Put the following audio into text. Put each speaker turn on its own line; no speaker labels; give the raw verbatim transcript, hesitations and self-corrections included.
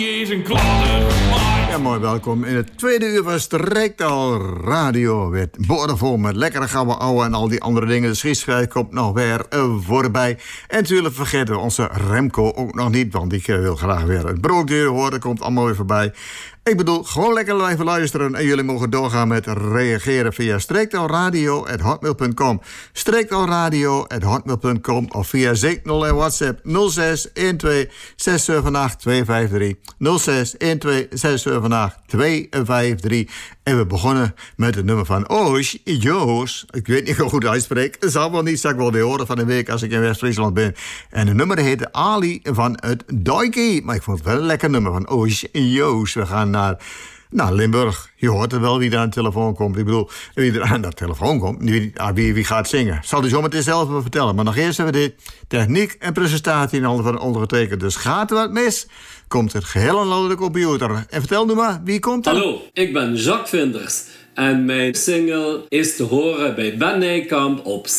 is een kladder.
Ja, mooi welkom in het tweede uur van Streektaal Radio. Met boordevol met lekkere gouden ouwe en al die andere dingen. De schietschrijf komt nog weer uh, voorbij. En natuurlijk vergeten we onze Remco ook nog niet, want ik uh, wil graag weer het broodje horen. Komt allemaal weer voorbij. Ik bedoel, gewoon lekker live luisteren en jullie mogen doorgaan met reageren via streektaalradio at hotmail punt com, streektaalradio at hotmail punt com of via Signal en WhatsApp nul zes een twee zes zeven acht twee vijf drie, nul zes een twee zes zeven acht twee vijf drie. En we begonnen met het nummer van Oos Joos. Ik weet niet hoe goed uitspreek. Het zal wel niet, zal ik wel weer horen van de week als ik in West-Friesland ben. En het nummer heette Ali van het Doikie. Maar ik vond het wel een lekker nummer van Oos Joos. We gaan naar, naar Limburg. Je hoort er wel wie daar aan de telefoon komt. Ik bedoel, wie er aan de telefoon komt. Wie, wie, wie gaat zingen. Zal hij zo meteen zelf wel vertellen. Maar nog eerst hebben we dit. Techniek en presentatie in handen van ondergetekend. Dus gaat er wat mis, komt het geheel aan de computer. En vertel nu maar, wie komt er?
Hallo, ik ben Jacques Vinders. En mijn single is te horen bij Ben Nijkamp op